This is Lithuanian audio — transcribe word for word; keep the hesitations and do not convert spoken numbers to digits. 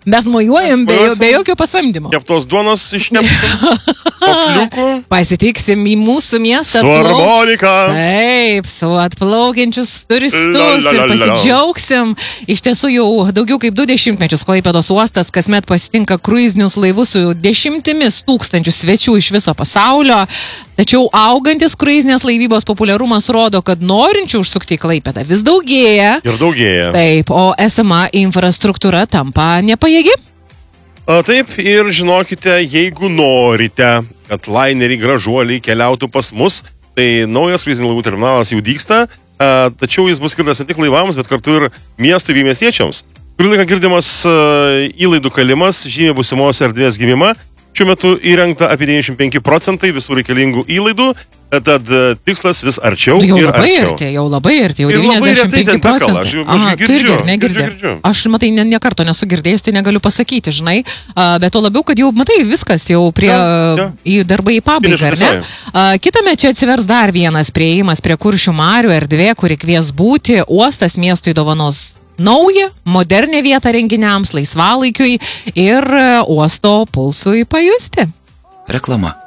Mes mojuojam be, be jokio pasamdymo. Keptos duonos išnepsim. Pasitiksim į mūsų miestą. Su harmonika. Taip, su atplaukiančius turistus La, la, la, ir la, la. pasidžiaugsim. Iš tiesų jau daugiau kaip du dešimtmečius Klaipėdos uostas kasmet pasitinka kruizinius laivus su dešimtimis tūkstančių svečių iš viso pasaulio. Tačiau augantis kruizinės laivybos populiarumas rodo, kad norinčių užsukti į Klaipėdą vis daugėja. Ir daugėja. Taip, o esama infrastruktūra tampa nepajėgi. A, taip, ir žinokite, jeigu norite, kad laineriai gražuoliai keliautų pas mus, tai naujas kruizinių laivų terminalas jau dygsta, a, tačiau jis bus skirtas ne tik laivams, bet kartu ir miestui bei miestiečiams. Kurį laiką girdimas a, įlaidų kalimas žymė būsimos erdvės gimimą. Šiuo metu įrengta apie devyniasdešimt penki procentai visų reikalingų įlaidų, tad tikslas vis arčiau jau ir labai arčiau. Arti, jau labai arti, jau Ir labai devyniasdešimt retai penki ten bekala, aš, procentai. aš Aha, girdžiu, tu irgi ir girdžiu, negirdi. girdžiu. Aš, matai, ne, ne karto nesu girdėjus, tai negaliu pasakyti, žinai, a, bet to labiau, kad jau, matai, viskas jau prie Ja, ja. į darbai į pabaigą, ar ne? A, kitame čia atsivers dar vienas priėjimas prie Kuršių marių erdvė, kuri kvies būti, uostas miestui dovanos naują, modernę vietą renginiams, laisvalaikiui ir uosto pulsui pajusti. Reklama.